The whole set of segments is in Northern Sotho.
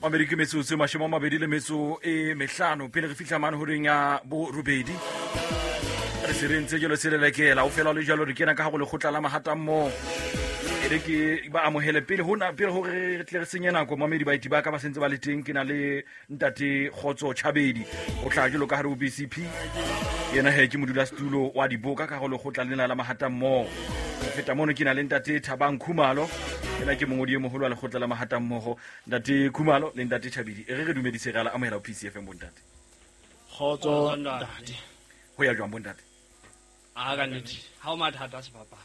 Amerika metsotso mashimo mabedi le metso e mehlano pele re fihla mane horeng ya bo robedi re serentse jalo se lelekela o fela le jalo re kena ka ha go le khotla la mahatammo ere ke ba amohele pele hore re tle re senye nako mamedi ba iti ba ka ba sentse ba le teng ke na le ntate Khotso Chabedi o tla jalo ka hare ho BCP yena he ke modula stulo wa diboka ka go le khotla lena la mahatammo feta mono ke na le ntate Thabang Khumalo ena ke mongodi e moholo wa lekgotla la mahatammogo ntate Khumalo le ntate Chabedi re dumedise re ala amohela PCFM bontate Khotso ntate ho ya jwang bontate ka nnete ha o mathata sebapa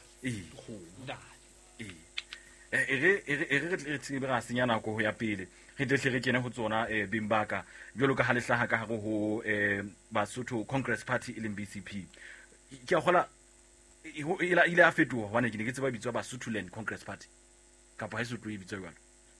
re tsebe ga senya nako ho ya pele re tle re kene ho tsona bimbaka jalo ka ha le hlaha ka hare ho Basotho Congress Party e leng BCP ke a gola ile a fetoha hwane ke ne ke tseba bitswa Basotholand Congress Party kapa ha se tlo e bitswa jwalo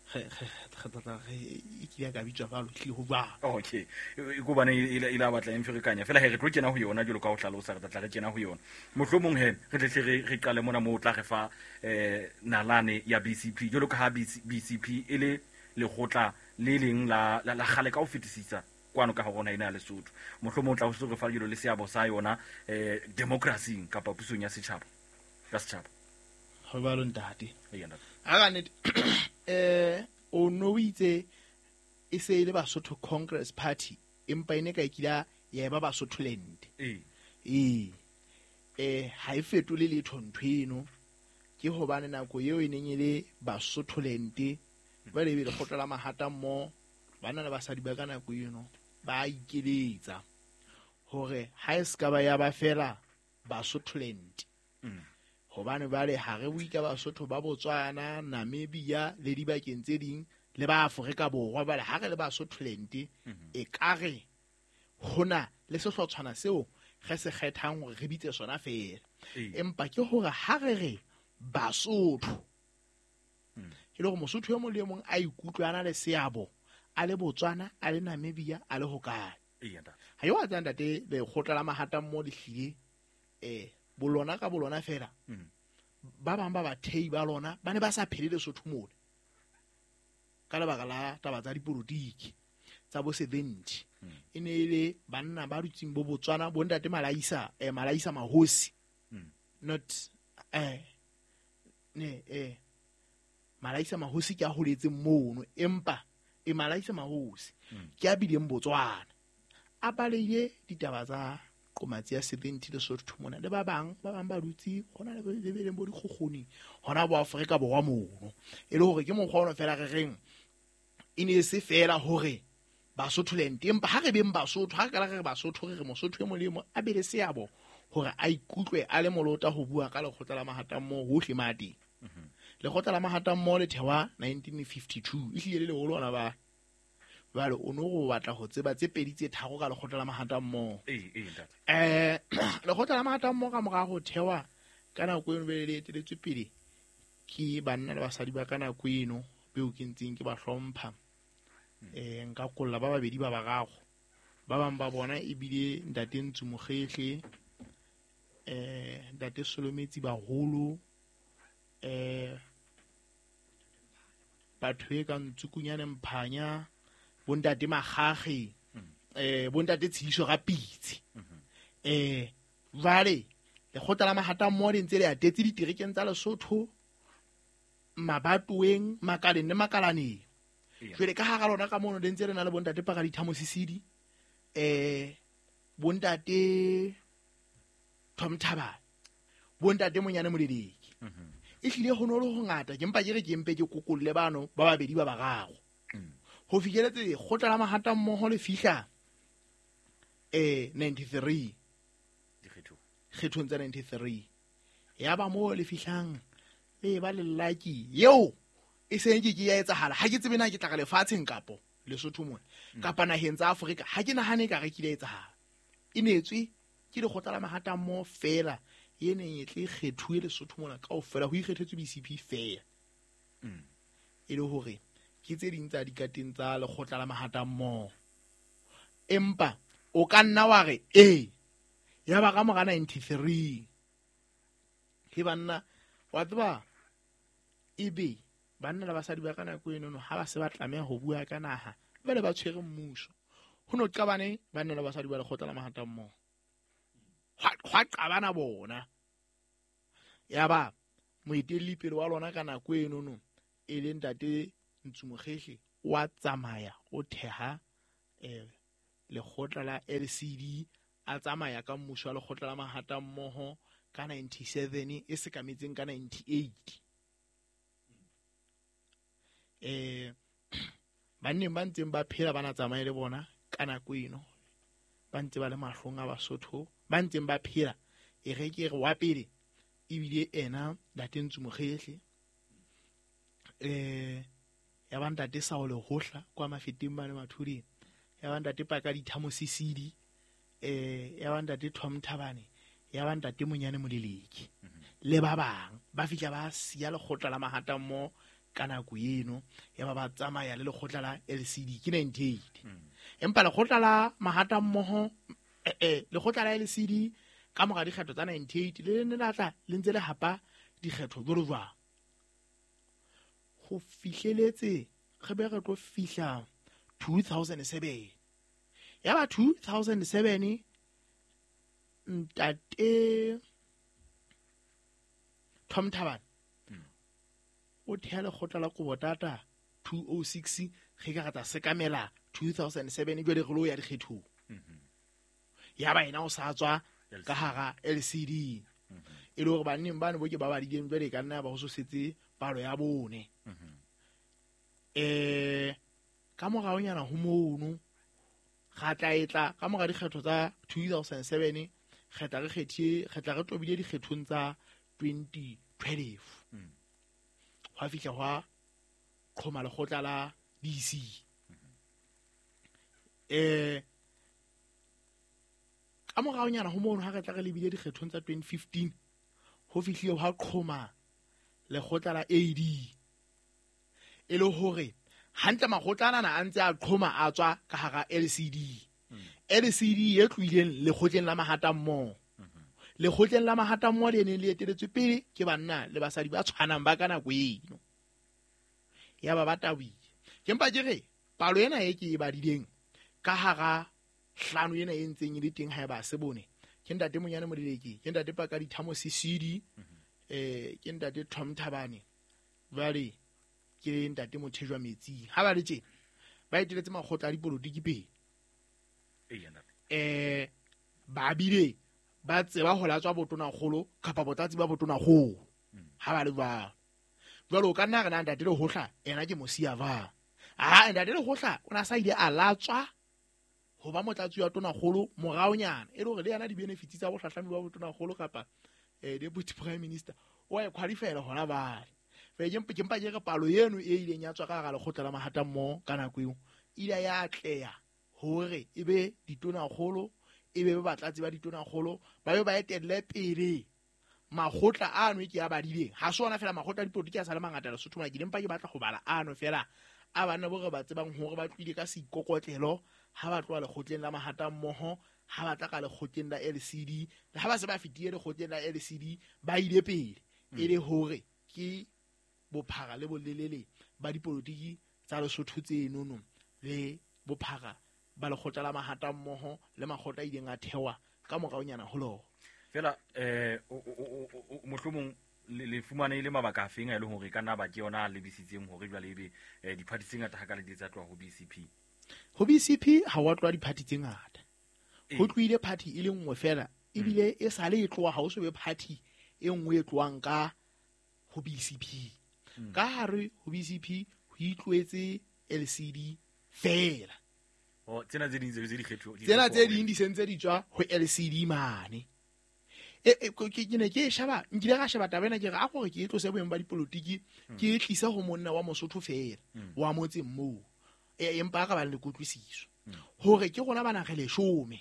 ke ka bitswa ba lo hle ho ba okay go bana ile a batla emferekanya fela he re tlo kena ho yona jalo ka ho hlalosa re tla re kena ho yona mohlomong he re tle re qale mona mo tla re fa nalane ya BCP jalo ka ha BCP ile le khotla le leng la gale ka ho fetisisa kwano ka hona ina Lesotho mohlomong tla ho se re fa jalo le seabo sa yona democracy kapa pusong ya setjhaba ka setjhaba ho ba lo ntate yena ka nnete o no itse e se ile Basotho Congress Party empa ine ka ikila ya ba Basotholand ha e fetole le thonthweno ke hobane nako eo e neng ile Basotholand ba le le khotla la mahatammo bana le basadi ba kana go yeno ba ikeletsa hore ha e ska ba ya ba fela Basotholand hobane ba le hare buika Basotho ba Botswana Namibia le dibakeng tse ding le ba Afrika Borwa ba le hare le Basotholand e kare hona le sehlotshwana seo ge se kgethang hore re bitse sona fela empa ke hore ha re Basotho ke le go Mosotho yo mo le mong a ikutlwana le seabo a le Botswana a le Namibia a le hokae ha yo a tsanda te le khotla la mahatammo le hlile bolona ka bolona fela ba bang ba bathei ba lona ba ne ba sa phele Lesotho mona ka lebaka la taba tsa dipolotiki tsa bo 70 e ne ile banna ba rutsing bo Botswana bo ntate Malaisa Mahosi not Malaisa Mahosi ke a holetse mono empa Malaisa Mahosi ke a bileng Botswana a balile ditaba tsa komatsi ya 70 Lesotho mona le ba bang ba rutsi hona le beleng bo dikgogoni hona bo Afrika Borwa mono e le hore ke mokgwa fela re reng ine se fela hore Basotholand empa ha re beng Basotho ha ka re Basotho re Mosotho e molemo a bele seabo hore a ikutlwe a le molota ho bua ka lekgotla la mahatammo ho hlimati lekgotla la mahatammo le thewa 1952 ihlile le holwana ba bale o no go batla go tseba tse pedi tse tharo ka lekgotla la mahatammo lekgotla la mahatammo ka moga go thewa kana go eno be le eteletswe pele ke banna le basadi ba kana go eno be o kentseng ke ba hlompha nka kolla ba babedi ba bagago ba bang ba bona e bile ntate Ntsumogekle ntate Solometsi baholo batho e ka Ntsukunyane Mphanya bontate Magage bontate Tshidiso ga Pitsi vale le khotla la mahatammo le ntse le atetse diterekeng tsa Lesotho mabatoweng makaleng le makalaneng jwale ka ha lona ka mono le ntse le na le bontate Pakaditha Mosisidi bontate Thomthaba bontate Monyane Moleleki e hlile ho no le ho ngata ke mpa ke re ke mpe ke kokolle bano ba babedi ba bagago ho fikeletse khotla la mahatammo ho le fihla 93 kgethong tsa 93 ya ba mo le fihlang le ba le lucky yeo e seng ke ya etsahala ha ke tsebe na ke tla ka lefatsheng kapo Lesotho mona kapa naheng tsa Afrika ha ke nahane ka re ke le etsahala inetswe ke le khotla la mahatammo fela yene yetle kgethuwe Lesotho mona kaofela ho ikgethetswe BCP fela e le hore ke tse ding tsa dikateng tsa lekgotla la mahatammo empa o ka nna wa re ya ba ka mora 93 ke banna wa tseba ebe banna le basadi ba ka nako eno ha ba se ba tlameha ho bua ka naha ba le ba tshwere mmuso ho no qabane banna le basadi ba le khotla la mahata mmoho ha qabana bona ya ba moetelli pele wa lona ka nako eno no e le ntate Ntshumogege wa tsamaya o theha le khotla la LCD a tsamaya ka mmuso wa le khotla la mahata mmoho ka 97 e se kametseng ka 98 banneng ba ntseng ba phela bana tsamaye le bona ka nako eno ba ntse ba le mahlong a Basotho ba ntseng ba phela e re ke re wa pele ebile ena ntate Ntshumogege ya ba ntate Saole Hohla kwa Mafeteng ba le Mathuding ya ba ntate Pakadi Thamosisidi ya ba ntate Tom Thabane ya ba ntate Monyane Moleleki le ba bang ba fihla ba sia le khotla la mahata mmo ka nako eno ya ba tsamaya le khotla la LCD ke 98 empa le khotla la mahata mmoho le khotla la LCD ka moga dikgetho tsa 98 le ne latla le ntse le hapa dikgetho jolo jwa go fihleletse ge be re tlo fihla 2007 ya ba 2007 ntate Tom Thabane o thea le khotla la Kobotata 206 ge ka gata sekamela 2007 jwa le gelo ya dikgetho ya ba ena o sa tswa ka hara LCD e le gore banneng bane bo ke ba badileng jwa le ka nna ba go setse palo ya bone ka mogaonyana ho mono ga tla etla ka moga dikgetho tsa 2007 kgetla re tobile dikgethong tsa 2012 hwa fihla hwa qhoma lekgotla la DC ka mogaonyana ho mono ha re tla re lebile dikgethong tsa 2015 ho fihlile hwa qhoma lekgotla la AD e le hore hantle makgotlana a ntse a qhoma a tswa ka hara LCD e tloileng le khotleng la mahata mmo le khotleng la mahata mmo le ne le eteletswe pele ke banna le basadi ba tshwanang ba kana go eno ya ba batawi ke mpa jere palo ena e ke e badileng ka hara hlano ena e ntseng ile teng ha ba se bone ke ntate Monyane Moleleki ke ntate Pakadi Thamosisidi ke ntate Tom Thabane vale ke ntate Mothejwa Metsi ha ba le tjena ba eteletse makgotla a dipolotiki pele ba bile ba tseba ho latswa botona kgolo kapa botlatsi ba botona kgolo ha ba le ba jwalo ka nna re na ntate le Hohla ena ke mosia ba ntate le Hohla o na sa ile a latswa ho ba motlatsi wa tona kgolo moraonyana e le hore le yana di benefits tsa bohlahlami ba botona kgolo kapa deputy prime minister o e qualify hona ba fe ke mpa ke palo eno e ileng ya tswa ka ga lekgotla la mahata mmo ka nako eo ile ya atleya hore ebe ditona kgolo ebe ba batlatsi ba ditona kgolo ba be ba etelle pele makgotla ano ke ya badileng ha sona fela makgotla a dipolotiki a sa le mangata le Sotho mona ke dimpa ke batla go bala ano fela a bana bo re ba tsebang hore ba tlile ka seikokotlelo ha ba tloa lekgotleng la mahata mmoho ha ba tla ka lekgotleng la LCD le ha ba se ba fitile lekgotleng la LCD ba ile pele e le hore ke bophara le bolelele ba dipolotiki tsa Lesotho tsenono le bophara ba lekgotla la mahata mmoho le makgotla ileng a thewa ka moraonyana ho lo fela mohlomong le fumane ile mabaka afeng a ile hore kana ba ke yona le bisitseng hore jwa lebe di-party tse ngata ha ka le di tsa tloa ho BCP ha wa tloa di-party tse ngata ho tloile party e le nngwe fela ebile e sale e tloa ha o so be party e nngwe e tloang ka ho BCP ka hare ho BCP ho itlwetse LCD fela tsena tse ding di sentse di tswa ho LCD mane ke ne ke shaba nkile ga shaba tabena ke ga gore ke tlose boeng ba dipolotiki ke tlisa ho monna wa Mosotho fela wa motse mmo empa ka ba le kutlwisiso hore ke gona bana ge leshome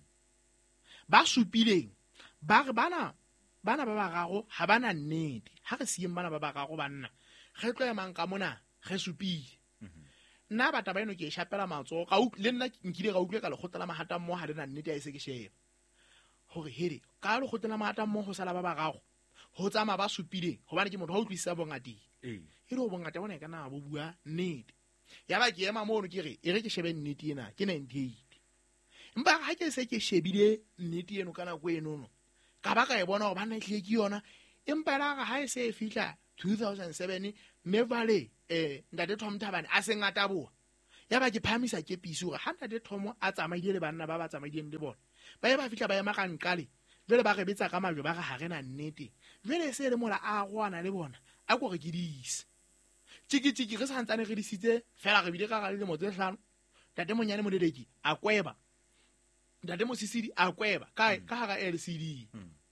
ba supileng ba re bana ba bagago ha bana nnete ha re sieng bana ba bagago banna ge tlo emang ka mona ge supile nna ba taba eno ke shapela matso ga le nna nkile ga utlwe ka lekgotla la mahata mmo ha le na nnete a ise ke sheba hore hele ka lekgotla la mahata mmo ho sala ba bagago ho tsama ba supileng hobane ke motho ha utlwisisa bongati ee e le go bongata bona e ka na bo bua nnete ya ba ke ema mono ke re e re ke shebe nnete ena ke 98 empa ga ke se ke shebile nnete eno ka nako enono ka ba ka e bona go bana tlile ke yona empa la ga ha e se e fihla 2007 mme vale ntate Tom Thabane a se ngata boa ya ba ke phamisa ke piso ga ntate Tom a tsamaile le banna ba tsamaileng le bona ba ba fihla ba ema ka nkale jwale ba re betsa ka majwe ba ga ga rena nnete jwale se le mola a goana le bona a go re ke diise tiki re sa ntsane re disitse fela re bile ka ga le mo tse hlano ntate Monyane Moleleki a kweba ntate Mosisidi a kweba ka ga LCD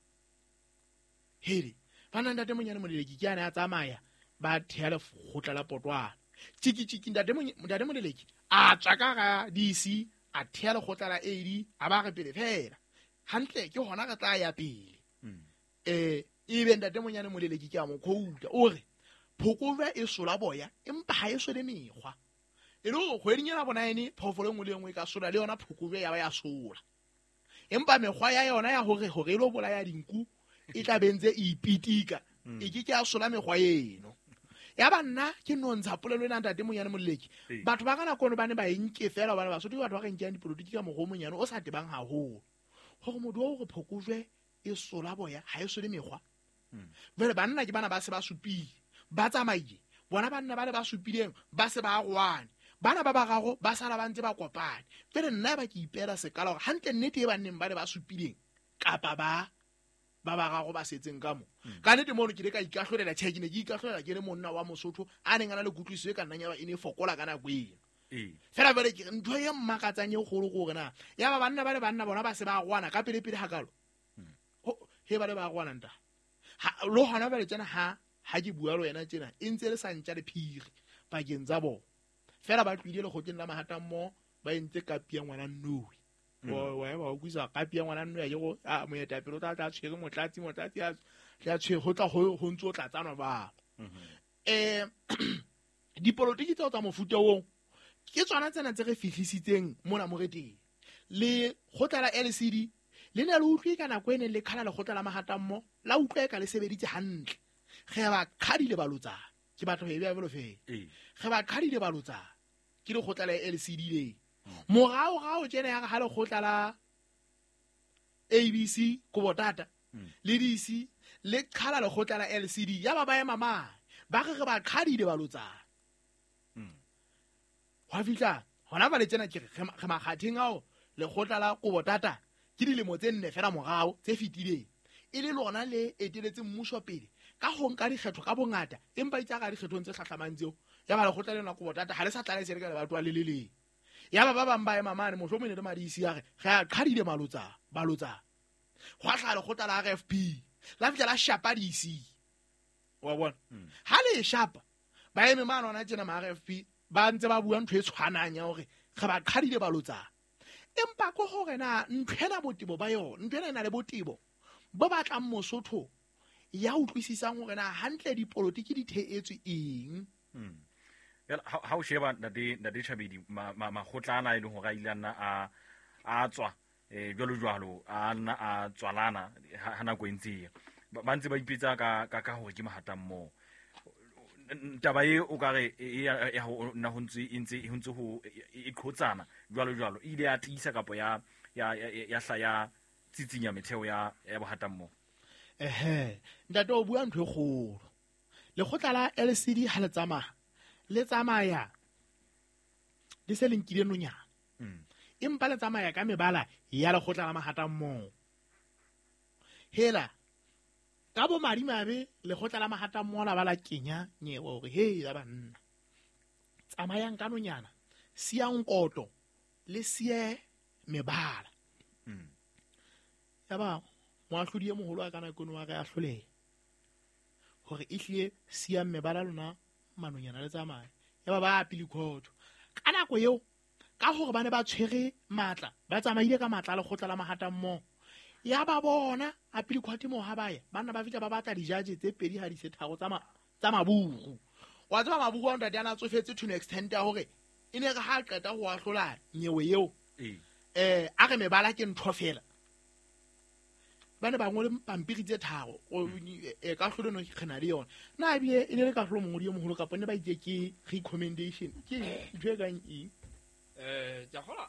hele bana ntate Monyane Moleleki ke ana a tsamaya ba thela gotla la potwana tiki ntate Moleleki a tswa ka ga DC a thela gotla la AD a ba re pele fela hantle ke hona ga tla ya pele e be ntate Monyane Moleleki ke a mo khouta o re phokova e sola boya empa ha e sole mekgwa e le go hwedinyana bona ene phofolo ngwe le ngwe ka sola le yona phokova ya ba ya sola empa mekgwa ya yona ya hore e lo bola ya dinku e tla bentse e ipitika e ke a sola mekgwa eno ya ba nna ke nontsha polelo ena ntate Monyane Moleleki batho ba kana kono ba ne ba enke fela bana ba sotho batho ba ka nkeng dipolotiki ka mogo monyane o sa tebang haholo gore modu o go phokove e sola boya ha e sole mekgwa vele banna ke bana ba se ba supile ba tsamaile bona banna ba le ba supileng ba se ba goane bana ba gago ba sala ba ntse ba kopane fela nna ba ke ipela sekala gore hantle nnete e banneng ba le ba supileng kapa ba gago ba setseng ka mo ka nnete mono ke le ka ikahlolela tšhekene ke ikahlolela ke le monna wa Mosotho a neng a na le kutlwiso e ka nnang ya ba e ne fokola ka nako eno fela vele ke ntho e mmakatsang e kgolo gore na ya ba banna ba le banna bona ba se ba goana ka pele hakalo he ba le ba goana nta lo hana ba le tsena ha ke bua lo yena tsena e ntse le sa ntja le phiri ba tsa bo fela ba tlile le gotleng la mahata mmo ba entse kapia ngwana Nnowi wa ba kuisa kapia ngwana Nnowi ya go a moetapelo tla tshwere motlatsi ya tshwere go tla go ntse o tla tsanwa ba dipolotiki tsa mofuta o ke tswana tsena tse re fihlisitseng mona mo reteng le gotla la LCD le ne le utlwe ka nako ene le khala le gotla la mahata mmo la utlwe ka le sebeditse hantle ge ba khadile balotsa ke batho e bya belo fe ge ba khadile balotsa ke le gotla la LCD le mogao tsena ya ga le gotla la ABC go botata le DC le khala le gotla la LCD ya ba ema ma ba ge ba khadile balotsa wa fitla hona ba le tsena ke ge makgatheng ao le gotla la go botata ke dilemo tse nne fela mogao tse fitileng e le lona le eteletse mmuso pele ka go nka dikgetho ka bongata empa itse ga dikgetho tse tlhatlhamantseo ya ba le gotla le nako botata ha le sa tla le sereka le batho le leleng ya ba bang ba ema mane motlho mo ne le madisi ya ge ga khadile balotsa go a tlhale gotla la RFP la fitla la shapa DC wa bona ha le shapa ba eme mane ona tsena ma RFP ba ntse ba bua ntho e tshwanang ya gore ga ba khadile balotsa empa go gore na ntlhela botebo ba yona ntlhela ena le botebo bo batlang Mosotho ya utlwisisang gore na hantle dipolotiki di theetswe eng ha o sheba ntate Chabedi magotlana e le go ga ile nna a tswa jwalo a nna a tswalana ha nako ntse ba ntse ba ipetsa ka gore ke mahata mmo taba e o ka re ya ho nna ho ntse ho ikhotsana jwalo ile ya tisa kapo ya hlaya tsitsinya metheo ya bohata mmo ntate o bua ntho e kgolo le gotla la LCD ha le tsamaya le se le nkile nonyana empa le tsamaya ka mebala ya le gotla la mahata mmo hela ka bo madimabe le gotla la mahata mmo la bala kenya nyewo gore he ya banna tsamayang ka nonyana siang koto le sie mebala ya ba moahlodi e moholo a kana kono wa ga a hloleha gore e hlile siang mebala lona manonyana le tsamaya ya ba apile khotho ka nako eo ka gore ba ne ba tshwere matla ba tsamaile ka matla le gotla la mahata mmo ya ba bona a pele khwati mo ha baya bana ba fitla ba batla dijaje tse pedi ha di se thago tsa mabugu wa tsaba mabugu a ntate ana tsofetse to an extent ya hore e ne ga ha qeta go ahlola nyewe eo a re mebala ke ntho fela ba ne ba ngole pampiri tse tharo kahlolo no kgena le yona na bie e le kahlolo mongodi yo moholo kapa ne ba itse ke recommendation ke ntho e kang eng tja gola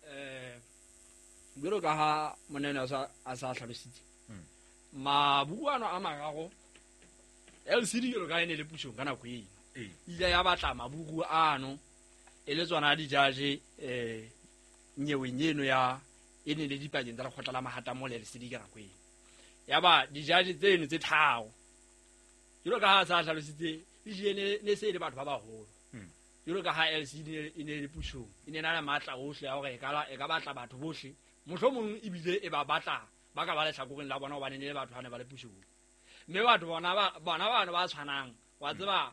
biro ka ha monene a sa hlabisitse mabuano a magago LCD yo ka ene le pushong kana go eng ile ya batla mabugu ano ele tswana di judge nyewenyeno ya ene le dipageng tsa lekgotla la mahata mo le LCD ka go eng ya ba di judge tseno tse thao biro ka ha sa hlabisitse di ne se le batho ba baholo biro ka ha LCD ene le pushong ene na matla ohle ya gore e ka batla batho bohle mohlomong ibile e ba batla ba ka ba le tlhakoreng la bona ba ne le batho hane ba le pushong mme batho bona bana ba tshwanang wa tseba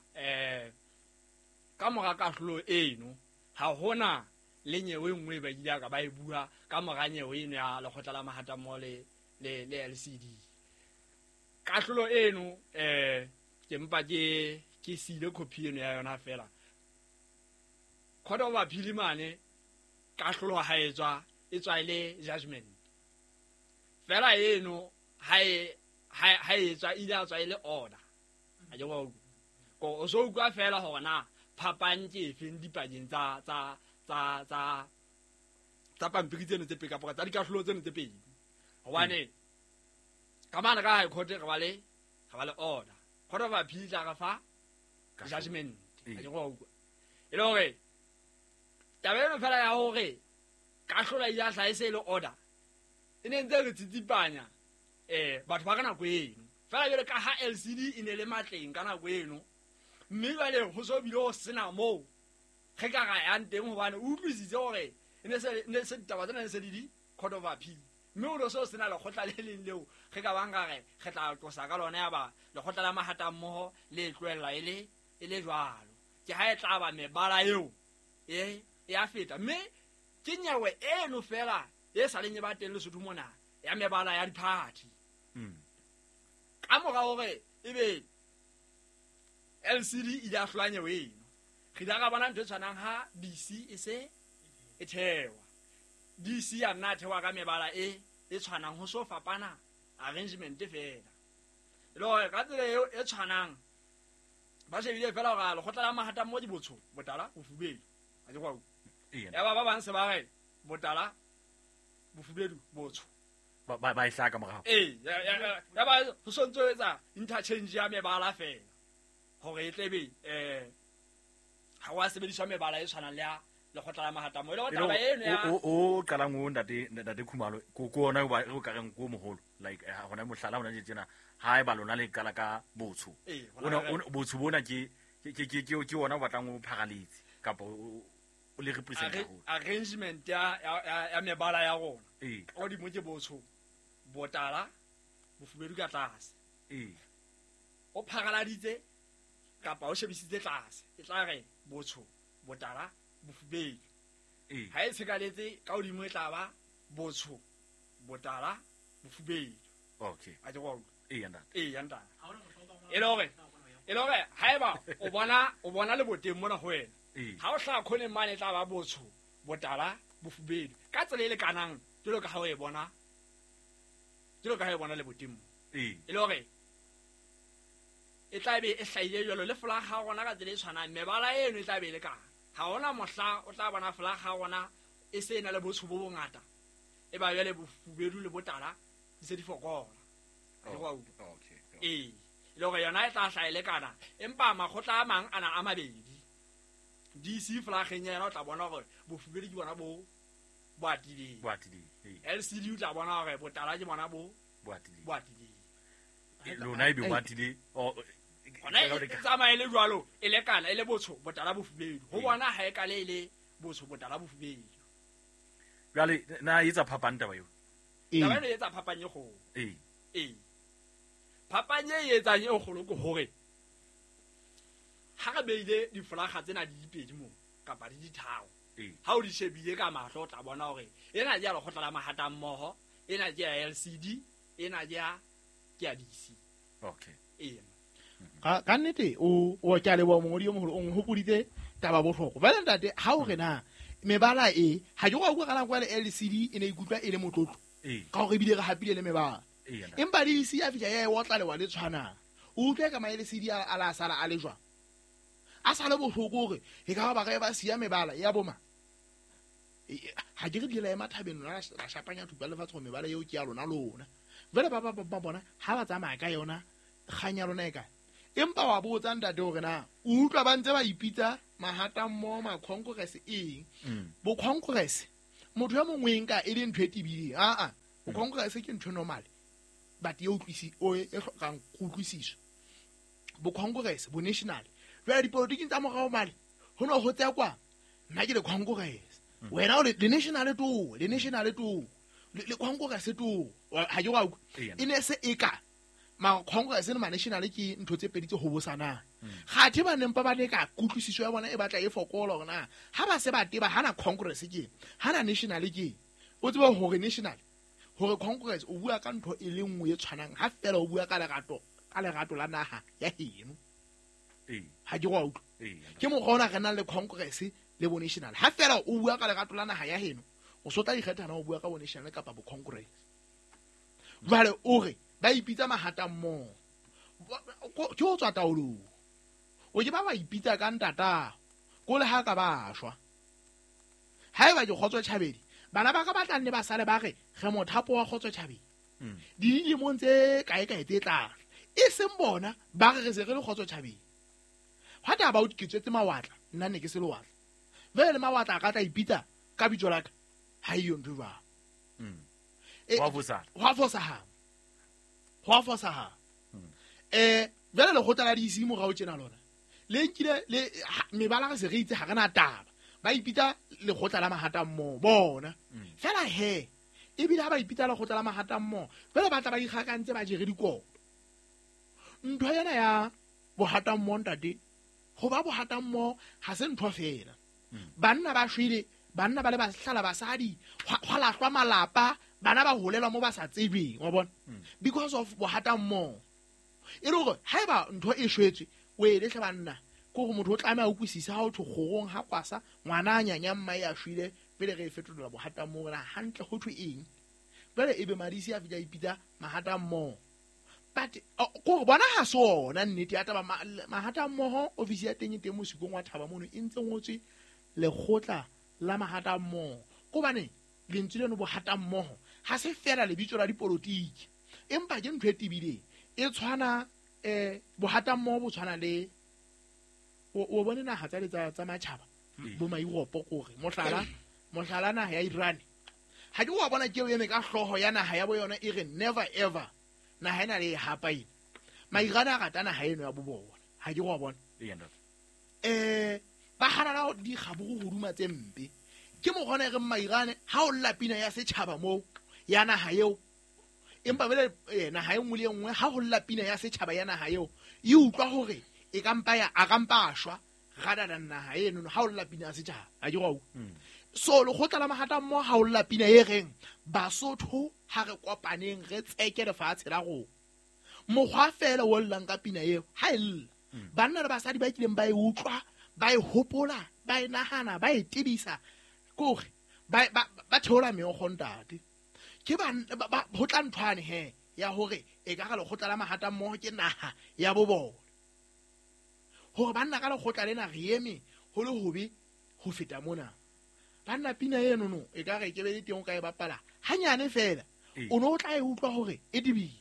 ka moga kahlolo eno ha hona le nyewe nngwe ba ile ka ba e bua ka moga nyewe eno ya lekgotla la mahata mo le LCD kahlolo eno ke mpa ke sile copy eno ya yona fela khodo ba phili mane kahlolo ha etswa ile judgment fela eno ha etswa ile order a je go so kwa fela hona phapantse feng dipageng tsa pampiri tseno tse peka tsa dikahlolo tseno tse pedi hobane ka mana ka high court ga ba le order khodo ba phila ka fa judgment a je go e le hore tabelo fela ya hore kahlola ya hlaise le order ene ntse re tsitsipanya batho ba kana go eno fela jole ka ha LCD ine le matleng kana go eno mme ba le go so bile go sena mo ge ka ga ya nteng hobane o utlwisitse gore ne se taba tsena se di court of appeal mme o so sena le khotla le leng leo ge ka banga ge ge tla tlosa ka lona ya ba le khotla la mahata mmoho le tlwella ile jwalo ke ha e tla ba mebala eo ya feta mme ke nyewe eno fela e sa le nye ba teng le sotho mona ya mebala ya diphati ka moga gore ebe LCD ile a hlanya wena re daga bana ntwe tshwanang ha DC e thewa DC ya nna thewa ka mebala e tshwanang ho so fapana arrangement fela lo ka tsela e tshwanang ba shebile fela ga le khotla la mahata mo dibotsho botala o fubedi a je kwa ya ba bang se ba re botala bofubedu botsho ba isaka morago ya ba ho sontso etsa interchange ya mebala fela hore e tlebe ha wa sebediswa mebala e tshwanang le khotla la mahata mo ile go taba eno ya o qalang o ndate khumalo ko ona ba o ka reng ko moholo like hona mohlala hona je tsena ha e ba lona le kala ka botsho ona botsho bona ke ona ba tlang o phagalitse kapo o le represent arrangement ya mebala ya rona o di mo ke botsho botala bofubedu ka tlase o phagaladitse kapa o shebisitse tlase e tla re botsho botala bofubedu ha e tshekaletse ka odimo e tla ba botsho botala bofubedu okay a je go yanda e lore ha eba o bona le boteng mona ho wena ha o hla khone mane tla ba botsho botala bofubedu ka tsela ile kanang jelo ka ha o e bona le boteng e lore e tla be e hlaile jalo le fla ga gona ka tsela e tshwana mebala eno e tla be le ka ha ona mohla o tla bona fla ga gona e se ena le botsho bo bongata e ba le bofubedu le botala di se di fokola okay lore yona e tla hlaile kana empa makgotla a mang ana a mabedi DC flageng ya o tla bona gore bofubedu ke bona bo atile LCD o tla bona gore botala ke bona bo atile lona e be bo atile ona e tsamaye le jwalo e le kana e le botsho botala bofubedu ho bona ha e kale ile botsho botala bofubedu jale na etsa phapanta ba yo taba e etsa phapanye go phapanye e etsang e golo go hore ha ga beile di flaga tsena di dipedi mo kapa di dithao ha o di shebile ka mahlo tla bona hore ena ja le khotla la mahata mmoho ena ja LCD ena ja ke DC okay ka nnete o tja le bo mongodi yo moholo o nhopoditse taba bohloko ba le ntate ha o rena mebala ha jo go kana kwa le LCD ene ikutla ile motlotlo ka go bile ga hapile le mebala empa di isi a fitla ya e otla le wa le tshwanang o utlwe ka maelesedi a la sala a le jwang a sale bohloko gore e ka ba ga ba sia mebala ya boma ha ke re di la ema thabeng la shapanya thupa le fatso mebala eo ke ya lona vele ba bona ha ba tsamaya ka yona kganya lona e kae empa wa botsa ntate gore na o utlwa ba ntse ba ipitsa mahata mmo makhonkorese eng bo khonkorese motho ya mongwe nka e le ntho e tibileng bo khonkorese ke ntho normal but e utlwisi o e hlokang go utlwisiswa bo khonkorese bo national jwa dipolotiki tsa mogao male ho no ho tsa kwa nna ke le khonkorese wena o le national to le khonkorese to ha ke wa e ne se e ka ma khonkorese le ma national ke ntho tse peditse ho bosana ga the ba nempa ba le ka kutlwisiso ya bona e batla e fokola gona ha ba se ba teba hana khonkorese ke hana national ke o tseba hore national hore khonkorese o bua ka ntho e le nngwe e tshwanang ha fela o bua ka lerato la naha ya heno ha ke wa utlwa ke mo gona re na le khonkorese le bo national ha fela o bua ka lerato la naha ya heno o sotla ikgethana o bua ka bo national kapa bo khonkorese jwale o re ba ipitsa mahata mmo ke o tswa taolong o ke ba ipitsa ka ntata ko le ha ka ba shwa ha e ba ke Kgotso Thabedi bana ba ka ba tlanne ba sale ba re mothapo wa Kgotso Thabedi di montse kae tse tlang e seng bona ba re se re le Kgotso Thabedi ha ta ba o ke tsetse mawatla nna ne ke se le watla vele mawatla ka tla ipitsa ka bitso la ka ha iyo ntwe ba wa fosa vele le gotla di isi mo ga o tsena lona le nkile le mebala ga se re itse ha kana taba ba ipitsa le gotla la mahata mmo bona fela he e bila ba ipitsa le gotla la mahata mmo vele ba tla ba ikgakantse ba jere dikopo ntho yana ya bohata mmo ntate go ba bohata mmo ha se ntho fela banna ba shwile banna ba le ba hlala basadi hwala hlwa malapa bana ba holela mo ba sa tsebeng wa bona because of bohata mmo e re go ha ba ntho e shwetse we le hle banna go go motho o tlamela o kwisisa ha o thwe gogong ha kwasa ngwana a nyanya mma ya shwile pele ge e fetola bohata mmo ra hantle go thwe eng pele e be marisi a fitla ipitsa mahata mmo but go bona ha sona nnete ya taba mahata mmo ofisi ya teng mo sikong wa thaba mono e ntse ngotswe lekgotla la mahata mmo go bane lentswe leno bohata mmo ha se fela le bitso la dipolotiki empa ke ntho e tibileng e tshwana bohata mmo bo tshwana le o bone naga tsa matšhaba bo mairopo gore mohlala naga ya Iran ha ke wa bona ke eme ka hloho ya naga ya bo yona e re never ever naga ena le hapa ina mairana ga tana ha eno ya bobona ha ke wa bona ba hanana di gabogo go duma tsempe ke mo gona re mairane ha o lapina ya setšhaba mo ya naga eo empa bele naga e nngwe le nngwe ha go lapina ya setšhaba ya naga eo e utlwa gore e kampa ya a kampa ashwa gada da naga eno ha o lapina ya setšhaba a ke go so le go tla mahata mmo ha o lapina e reng Basotho ha re kopaneng re tseke le fatshe la go mogwa fela o llang ka pina eo ha illa banna le basadi ba kileng ba e utlwa ba e hopola ba e nahana ba e tibisa gore ba thola meogo ntate ke ba ho tla nthwane he ya hore e ka ga le gotla la mahata mmo ke naha ya bobona hore banna ka le gotla lena re eme ho le hobe ho feta mona banna pina eno no e ka re ke be le teng ka e bapala hanyane fela o no tla e utlwa hore e dibile